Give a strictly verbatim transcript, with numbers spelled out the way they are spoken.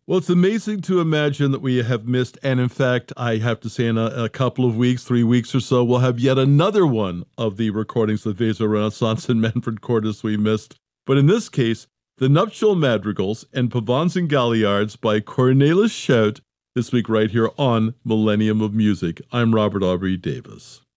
Well, it's amazing to imagine that we have missed, and in fact, I have to say, in a, a couple of weeks, three weeks or so, we'll have yet another one of the recordings of Vaso Renaissance and Manfred Cordes we missed. But in this case, the Nuptial Madrigals and Pavans and Galliards by Cornelis Schout, this week right here on Millennium of Music. I'm Robert Aubrey Davis.